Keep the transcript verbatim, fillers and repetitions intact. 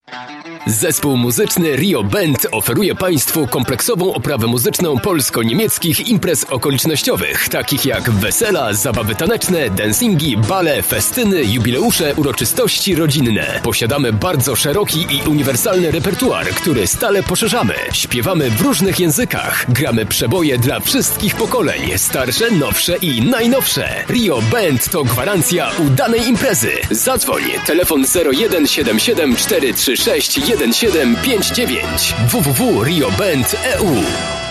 Zespół muzyczny Rio Band oferuje Państwu kompleksową oprawę muzyczną polsko-niemieckich imprez okolicznościowych, takich jak wesela, zabawy taneczne, dancingi, bale, festyny, jubileusze, uroczystości rodzinne. Posiadamy bardzo szeroki i uniwersalny repertuar, który stale poszerzamy. Śpiewamy w różnych językach. Gramy przeboje dla wszystkich pokoleń, starsze, nowsze i najnowsze. Rio Band to gwarancja udanej imprezy. Zadzwoń, telefon zero jeden siedem siedem cztery trzy sześć jeden siedem pięć dziewięć w w w kropka rio band kropka e u.